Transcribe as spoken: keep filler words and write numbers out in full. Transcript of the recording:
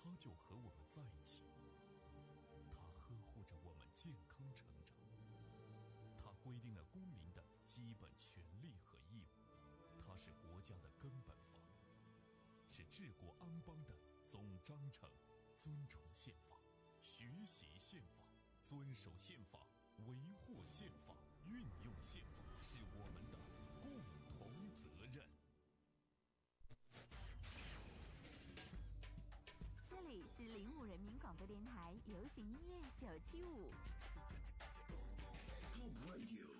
他就和我们在一起，他呵护着我们健康成长，他规定了公民的基本权利和义务，他是国家的根本法，是治国安邦的总章程。尊崇宪法，学习宪法，遵守宪法，维护宪法，运用宪法，是我们的共同责任。 这里是零五人民广播电台流行音乐九七五。 Home Radio